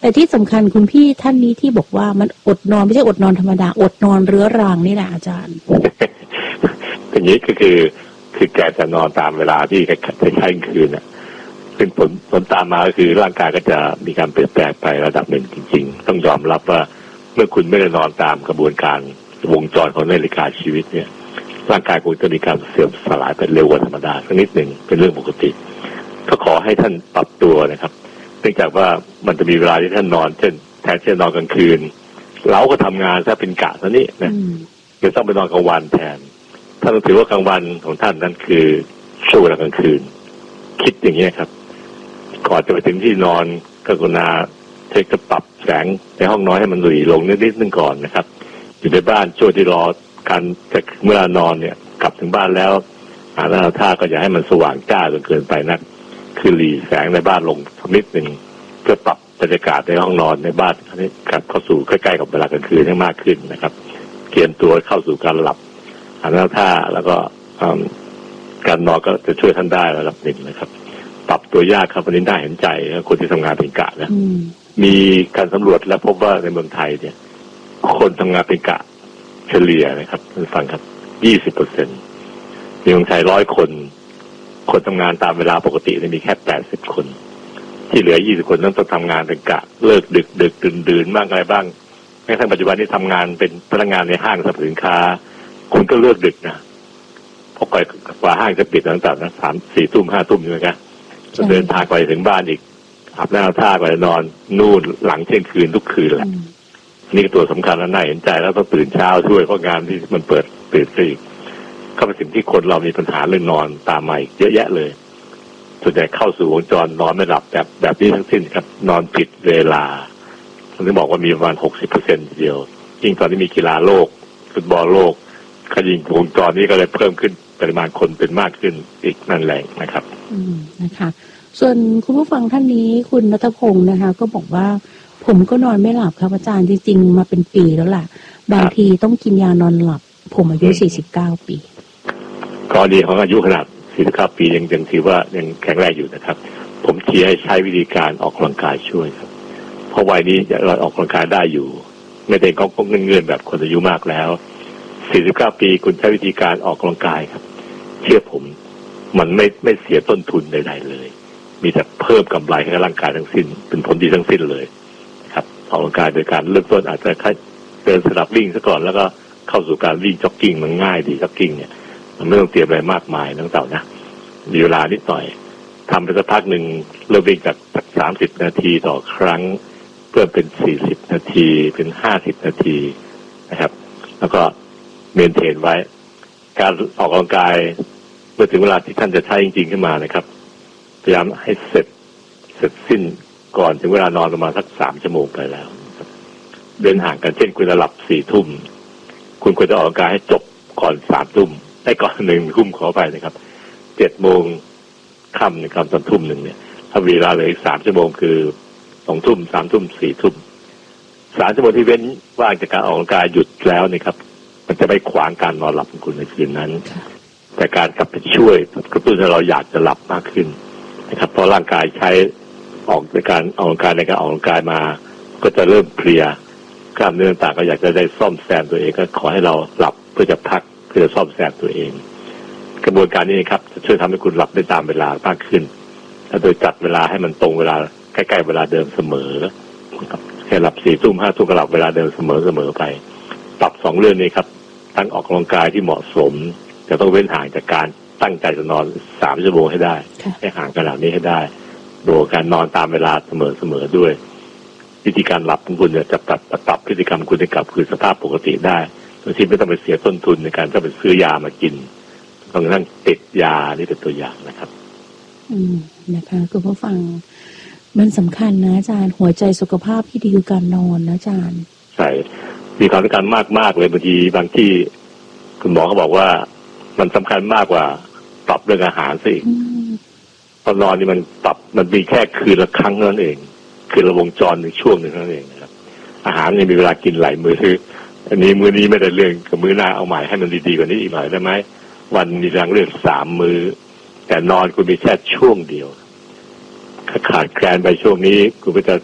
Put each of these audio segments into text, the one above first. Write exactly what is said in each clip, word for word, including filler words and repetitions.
แต่ที่สำคัญคุณพี่ท่านนี้ที่บอกว่ามันอดนอนไม่ใช่อดนอนธรรมดาอดนอนเรื้อรังนี่แหละอาจารย์อย่างนี้ก็คือคือแกจะนอนตามเวลาที่จะใช้คืนน่ะซึ่งผลผลตามมาก็คือร่างกายก็จะมีการเปลี่ยนแปลงไประดับหนึ่งจริงๆต้องยอมรับว่าเมื่อคุณไม่ได้นอนตามกระบวนการวงจรของนาฬิกาชีวิตเนี่ยร่างกายคุณจะมีการเสื่อมสลายไปเร็วกว่าธรรมดาสักนิดหนึ่งเป็นเรื่องปกติก็ขอให้ท่านปรับตัวนะครับเนื่องจากว่ามันจะมีเวลาที่ท่านนอนเช่นแทนที่จะนอนกลางคืนเราก็ทำงานถ้าเป็นกะซะนี่นะจะต้องไปนอนกลางวันแทนท่านต้องถือว่ากลางวันของท่านนั้นคือช่วงเวลากลางคืนคิดอย่างนี้ครับก่อนจะไปถึงที่นอนกรุณาเทคจะปรับแสงในห้องนอนให้มันหลีลงนิดนึงก่อนนะครับอยู่ในบ้านช่วงที่รอการจะเมื่อนอนเนี่ยกลับถึงบ้านแล้วหาหน้าท่าก็อย่าให้มันสว่างจ้าจนเกินไปนักคือหลีแสงในบ้านลงนิดนึงเพื่อปรับบรรยากาศในห้องนอนในบ้านให้กลับเข้าสู่ใกล้ๆกับเวลากลางคืนให้มากขึ้นนะครับเตรียมตัวเข้าสู่การหลับหาหน้าท่าแล้วก็การนอนก็จะช่วยท่านได้ระดับหนึ่งนะครับปรับตัวยากครับวันนี้ได้เห็นใจคนที่ทำงานเป็นกะนะมีการสำรวจและพบว่าในเมืองไทยเนี่ยคนทำงานเป็นกะเฉลี่ยนะครับท่านฟังครับ ยี่สิบเปอร์เซ็นต์ ในเมืองไทยร้อยคนคนทำงานตามเวลาปกติมีแค่แปดสิบคนที่เหลือยี่สิบคนต้องทำงานเป็นกะเลิกดึกดึกดื่นดื่นบ้างอะไรบ้างแม้กระทั่งปัจจุบันนี้ทำงานเป็นพนักงานในห้างสรรพสินค้าคุณก็เลิกดึกนะเพราะกว่าห้างจะปิดตั้งแต่นะสามสี่ทุ่มห้าทุ่มใช่ไหมครับจะเดินทางไปถึงบ้านอีกอาบน้ำท่าไปนอนนู่นหลังเที่ยงคืนทุกคืนแหละนี่ตัวสำคัญและน่าเห็นใจแล้วต้องตื่นเช้าช่วยเพราะงานที่มันเปิดตื่นซีกก็เป็นสิ่งที่คนเรามีปัญหาเรื่องนอนตามมาอีกเยอะแยะเลยส่วนใหญ่เข้าสู่วงจรนอนไม่หลับแบบแบบนี้ทั้งสิ้นครับนอนผิดเวลาผมจะบอกว่ามีประมาณ หกสิบเปอร์เซ็นต์ ทีเดียวยิ่งตอนนี้มีกีฬาโลกฟุตบอลโลกก็ยิ่งวงจรนี้ก็เลยเพิ่มขึ้นปริมาณคนเป็นมากขึ้นอีกนั่นแหละนะครับอืมนะคะส่วนคุณผู้ฟังท่านนี้คุณณัฐพงศ์นะคะก็บอกว่าผมก็นอนไม่หลับครับอาจารย์จริงๆมาเป็นปีแล้วล่ะบางทีต้องกินยานอนหลับผมอายุสี่สิบเก้าปีก็ดีของอายุขนาดสี่สิบเก้าปียังยังถือว่ายังแข็งแรงอยู่นะครับผมเชียร์ให้ใช้วิธีการออกกำลังกายช่วยครับเพราะวัยนี้เราออกกำลังกายได้อยู่ไม่ได้ก้องๆเงื่อนๆแบบคนอายุมากแล้วสี่สิบเก้าปีคุณใช้วิธีการออกกำลังกายครับเชื่อผมมันไม่ไม่เสียต้นทุนใดๆเลยมีแต่เพิ่มกำไรให้ร่างกายทั้งสิ้นเป็นผลดีทั้งสิ้นเลยครับออกกำลังกายโดยการเริ่มต้นอาจจะแค่เดินสลับวิ่งซะก่อนแล้วก็เข้าสู่การวิ่งจ็อกกิ้งมันง่ายดีจ็อกกิ้งเนี่ยมันไม่ต้องเตรียมอะไรมากมายทั้งเต่านะมีเวลานิดหน่อยทำไปสักพักหนึ่งเริ่มวิ่งจากสามสิบนาทีต่อครั้งเพิ่มเป็นสี่สิบนาทีเป็นห้าสิบนาทีนะครับแล้วก็เมนเทนไว้การออกกำลังกายเมื่อถึงเวลาที่ท่านจะใช้จริงๆขึ้นมานะครับพยายามให้เสร็จเสร็จสิ้นก่อนถึงเวลานอนประมาณสักสามชั่วโมงไปแล้วเดินห่างกันเช่นคุณจะหลับสี่ทุ่มคุณควรจะออกกำลังกายให้จบก่อนสามทุ่มได้ก่อนหนึ่งทุ่มขอไปนะครับเจ็ดโมงค่ำนะครับตอนทุ่มหนึ่งเนี่ยถ้าเวลาเหลืออีกสามชั่วโมงคือสองทุ่มสามทุ่มสี่ทุ่มสามชั่วโมงที่เว้นว่างจากการออกกำลังกายหยุดแล้วนะครับมันจะไม่ขวางการนอนหลับของคุณในคืนนั้นแต่การกลับไปช่วยกระตุ้นให้เราอยากจะหลับมากขึ้นนะครับเพราะร่างกายใช้ออกในการออกกำลังกายในการออกกำลังกายมาก็จะเริ่มเพลียกล้ามเนื้อต่างก็อยากจะได้ซ่อมแซมตัวเองก็ขอให้เราหลับเพื่อจะพักเพื่อซ่อมแซมตัวเองกระบวนการนี้ครับจะช่วยทำให้คุณหลับได้ตามเวลามากขึ้นถ้าโดยจัดเวลาให้มันตรงเวลาใกล้ๆเวลาเดิมเสมอครับแค่หลับสี่ทุ่มห้าทุ่มก็หลับเวลาเดิมเสมอเสมอไปปรับสองเรื่องนี้ครับตั้งออกกำลังกายที่เหมาะสมจะต้องเว้นห่างจากการตั้งใจจะนอนสามชั่วโมงให้ได้ให้ห่างขนาดนี้ให้ได้โดยการนอนตามเวลาเสมอเสมอด้วยวิธีการหลับของคุณจะปรับปรับพฤติกรรมคุณให้กลับคืนสภาพปกติได้โดยที่ไม่ต้องไปเสียต้นทุนในการจะไปซื้อยามากินต้องนั่งติดยานี่เป็นตัวอย่างนะครับอืมนะคะคุณผู้ฟังมันสำคัญนะอาจารย์หัวใจสุขภาพที่ดีคือการนอนนะอาจารย์ใช่มีความสำคัญมากๆเลยบางทีบางที่คุณหมอเขาบอกว่ามันสำคัญมากกว่าปรับเรื่องอาหารสิตอนนอนนี่มันปรับมันมีแค่คืนละครั้งนั่นเองคืนละวงจรในช่วงหนึ่งนั่นเองนะครับอาหารนี่มีเวลากินหลายมื้ออันนี้มื้อนี้ไม่ได้เรื่องกับมื้อหน้าเอาใหม่ให้มันดีๆกว่านี้อีกหน่อยได้ไหมวันมีทางเลือกสามมื้อแต่นอนคุณมีแค่ช่วงเดียวถ้าขาดแคลนไปช่วงนี้คุณก็จะขับ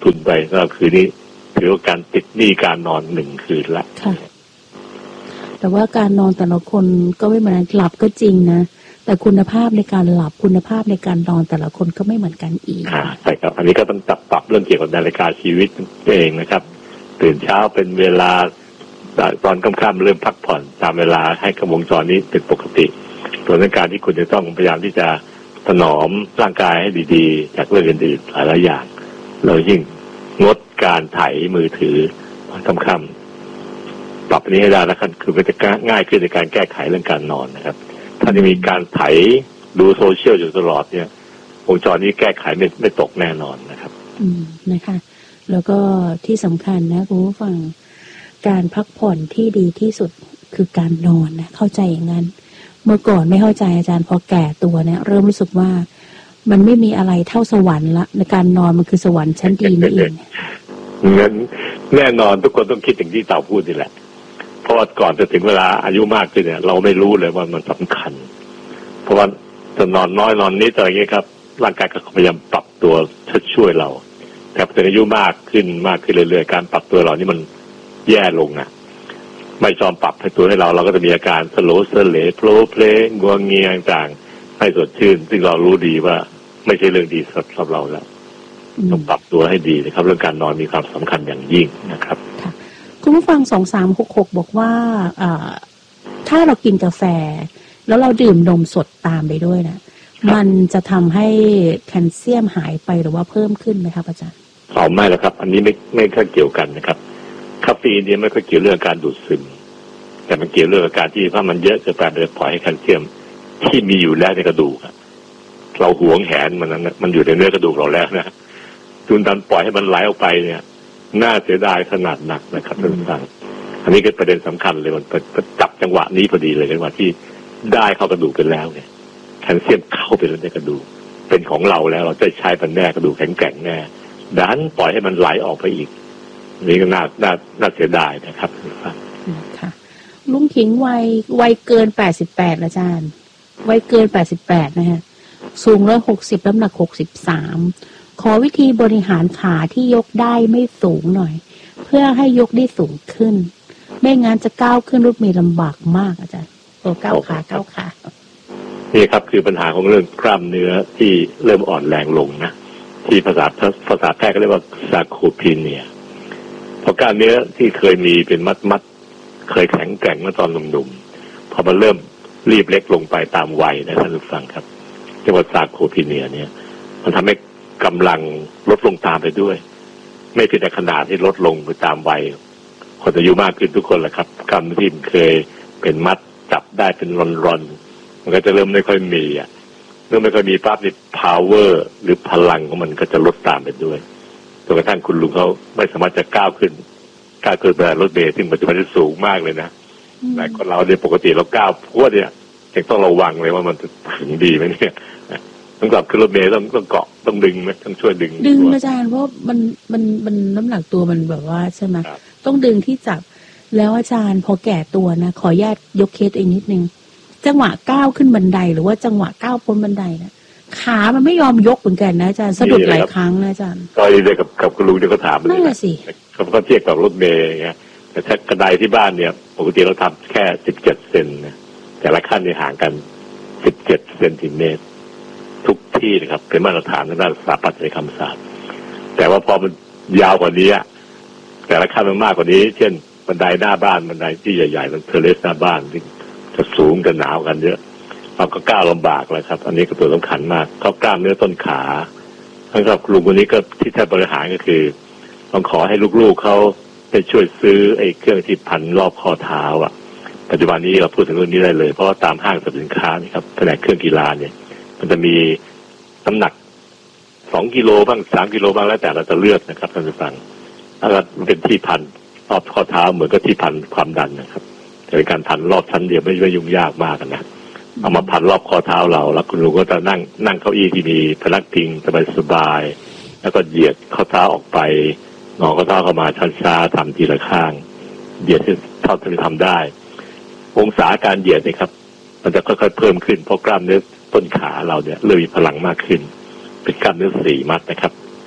ทุนไปก็คือนี่ถือว่าการติดหนี้การนอนหนึ่งคืนละค่ะแต่ว่าการนอนแต่ละคนก็ไม่เหมือนกันหลับก็จริงนะแต่คุณภาพในการหลับคุณภาพในการนอนแต่ละคนก็ไม่เหมือนกันอีกอ่าใช่ครับอันนี้ก็ต้องปรับปรับเรื่องเกี่ยวกับนาฬิกาชีวิตเองนะครับตื่นเช้าเป็นเวลาตอนค่ำๆเริ่มพักผ่อนตามเวลาให้กระวงจรนี้เป็นปกติส่วนในการที่คุณจะต้องพยายามที่จะถนอมร่างกายให้ดีๆจากเรื่องอื่นๆหลายๆอย่างเรายิ่งงดการไถมือถือตอนค่ำๆปรับนี้ให้ได้แล้วกันคือมันจะง่ายขึ้นในการแก้ไขเรื่องการนอนนะครับถ้าจะมีการไถดูโซเชียลอยู่ตลอดเนี่ยวงจรนี้แก้ไขไม่ไม่ตกแน่นอนนะครับอืมนะคะแล้วก็ที่สำคัญนะคุณผู้ฟังการพักผ่อนที่ดีที่สุดคือการนอนนะเข้าใจอย่างนั้นเมื่อก่อนไม่เข้าใจอาจารย์พอแก่ตัวเนี่ยเริ่มรู้สึกว่ามันไม่มีอะไรเท่าสวรรค์ละในการนอนมันคือสวรรค์ชั้นดีนี่เองงั้นแน่นอนทุกคนต้องคิดถึงที่เต่าพูดนี่แหละเพราะว่าก่อนจะถึงเวลาอายุมากขึ้นเนี่ยเราไม่รู้เลยว่ามันสำคัญเพราะว่าจะนอนน้อยนอนนิดอะไรอย่างเงี้ยครับร่างกายก็พยายามปรับตัวช่วยเราแต่พอถึงอายุมากขึ้นมากขึ้นเรื่อยๆการปรับตัวเรานี่มันแย่ลงอ่ะไม่ยอมปรับให้ตัวให้เราเราก็จะมีอาการสโลว์สเลโผล่เพลงงัวเงียต่างๆไม่สดชื่นซึ่งเรารู้ดีว่าไม่ใช่เรื่องดีสำหรับเราแล้วต้องปรับตัวให้ดีนะครับเรื่องการนอนมีความสำคัญอย่างยิ่งนะครับคุณผู้ฟังสองสามหกหกบอกว่าถ้าเรากินกาแฟแล้วเราดื่มนมสดตามไปด้วยนะมันจะทำให้แคลเซียมหายไปหรือว่าเพิ่มขึ้นไหมครับอาจารย์อ๋อไม่แล้วครับอันนี้ไม่ไม่ค่อยเกี่ยวกันนะครับคาเฟอีนเนี่ยไม่ค่อยเกี่ยวเรื่องการดูดซึมแต่มันเกี่ยวเรื่องการที่ถ้ามันเยอะเกินไปเลยปล่อยให้แคลเซียมที่มีอยู่แล้วในกระดูกเราหวงแหนมันนั้นมันอยู่ในเนื้อกระดูกเราแล้วนะจุนดันปล่อยให้มันไหลออกไปเนี่ยน่าเสียดายขนาดหนักนะครับท่านผู้ฟังอันนี้ก็ประเด็นสำคัญเลยมันจับจังหวะนี้พอดีเลยจังหวะที่ได้เข้ากระดูกกันแล้วเนี่ยแคลเซียมเข้าไปในกระดูกเป็นของเราแล้วเราจะใช้มันแน่กระดูกแข็งแกร่งแน่ดันปล่อยให้มันไหลออกไปอีกนี่ก็น่าน่าน่าเสียดายนะครับค่ะลุงขิงวัยวัยเกินแปดสิบแปดอาจารย์วัยเกินแปดสิบแปดนะฮะสูงร้อยหกสิบน้ำหนักหกสิบสามขอวิธีบริหารขาที่ยกได้ไม่สูงหน่อยเพื่อให้ยกได้สูงขึ้นไม่งั้นจะก้าวขึ้นรถเมล์ลำบากมากอาจารย์ตัวก้าวขาก้าวขานี่ครับคือปัญหาของเรื่องกล้ามเนื้อที่เริ่มอ่อนแรงลงนะที่ภาษาภาษาแพทย์ก็เรียกว่าซาโคพีเนียเพราะกล้ามเนื้อที่เคยมีเป็นมัดมัดเคยแข็งแกร่งเมื่อตอนหนุ่มๆพอมันเริ่มรีบเล็กลงไปตามวัยนะท่านผู้ฟังครับเรียกว่าซาโคพีเนียเนี่ยมันทำให้กำลังลดลงตามไปด้วยไม่เพียงแต่ขนาดที่ลดลงไปตามวัยคนอายุมากขึ้นทุกคนแหละครับกล้ามที่เคยเป็นมัดจับได้เป็นรอนๆมันก็จะเริ่มไม่ค่อยมีอ่ะเริ่มไม่ค่อยมีภาพใน power หรือพลังของมันก็จะลดตามไปด้วยจนกระทั่งคุณลุงเขาไม่สามารถจะก้าวขึ้นก้าวขึ้นไปรถเมล์ซึ่งปัจจุบันสูงมากเลยนะแต่คนเราเนี่ยปกติเราก้าวพวดเนี่ยยังต้องระวังเลยว่ามันจะถึงดีไหมเนี่ยต้องกลับขึ้นรถเมล์ต้องต้องเกาะต้องดึงไหมต้องช่วยดึงดึงอาจารย์เพราะมันมันมันน้ำหนักตัวมันแบบว่าใช่ไหมต้องดึงที่จับแล้วอาจารย์พอแก่ตัวนะขออนุญาตยกเคสเองนิดนึงจังหวะก้าวขึ้นบันไดหรือว่าจังหวะก้าวพ้นบันไดนะขามันไม่ยอมยกเหมือนกันนะอาจารย์สะดุดหลายครั้งนะอาจารย์ก็เลยกับกับคุณลุงที่เขาถามนั่นแหละสิเขาก็เทียบกับรถเมล์อย่างเงี้ยแต่ถ้ากระไดที่บ้านเนี่ยปกติเราทำแค่สิบเจ็ดเซนนะแต่ละขั้นเนี่ยห่างกันสิบเจ็ดเซนติเมตรทุกที่นะครับเป็นมาตรฐานทางด้านสถาปัตยกรรมศาสตร์แต่ว่าพอมันยาวกว่านี้แต่ละขั้นมันมากกว่านี้เช่นบันไดหน้าบ้านบันไดที่ใหญ่ๆมันเทเลสหน้าบ้านที่จะสูงจะหนาวกันเยอะเราก็ก้าวลำบากเลยครับอันนี้ก็ตัวสำคัญมากเขากล้ามเนื้อต้นขาทั้งกับลุงคนนี้ก็ที่แทบบริหารก็คือต้องขอให้ลูกๆเขาไปช่วยซื้อไอ้เครื่องที่พันรอบข้อเท้าอ่ะปัจจุบันนี้เราพูดถึงเรื่องนี้ได้เลยเพราะว่าตามห้างสรรพสินค้านี่ครับแผนกเครื่องกีฬาเนี่ยมันจะมีน้ำหนักสองกิโลบ้างสามกิโลบ้างแล้วแต่เราจะเลือกนะครับท่านผู้ฟังถ้ามันเป็นที่พันรอบข้อเท้าเหมือนกับที่พันความดันนะครับแต่เป็นการพันรอบชั้นเดียวไม่ไม่ยุ่งยากมากนะเอามาพันรอบข้อเท้าเราแล้วคุณลุงก็จะนั่งนั่งเก้าอี้ที่มีพนักพิงสบายๆแล้วก็เหยียดข้อเท้าออกไปงอข้อเท้าเข้ามาช้าๆทำทีละข้างเหยียดเท่าที่ทำได้องศาการเหยียดนี่ครับมันจะค่อยๆเพิ่มขึ้นเพราะกล้ามเนื้อต้นขาเราเนี่ยเริ่มมีพลังมากขึ้นเป็นกล้ามเนื้อสี่มัดนะครับ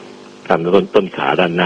กล้ามเนื้อต้นต้นขาด้านหน้า